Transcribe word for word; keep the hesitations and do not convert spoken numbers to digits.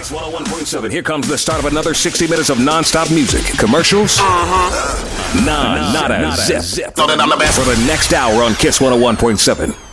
Kiss one oh one point seven. Here comes the start of another sixty minutes of nonstop music, commercials, uh-huh. non, not a zip. zip. For the next hour on Kiss one oh one point seven.